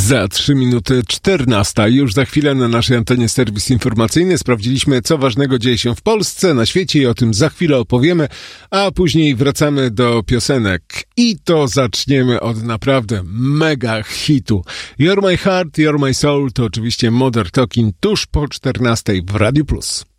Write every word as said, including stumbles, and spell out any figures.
Za trzy minuty czternasta. Już za chwilę na naszej antenie serwis informacyjny. Sprawdziliśmy, co ważnego dzieje się w Polsce, na świecie i o tym za chwilę opowiemy, a później wracamy do piosenek. I to zaczniemy od naprawdę mega hitu. You're My Heart, You're My Soul to oczywiście Modern Talking tuż po czternastej w Radiu Plus.